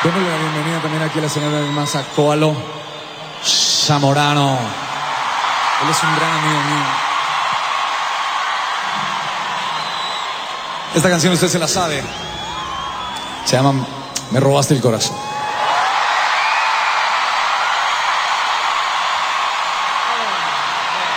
Démosle la bienvenida también aquí a la señora Maza Coalo Zamorano. Él es un gran amigo mío. Esta canción usted se la sabe. Se llama Me robaste el corazón.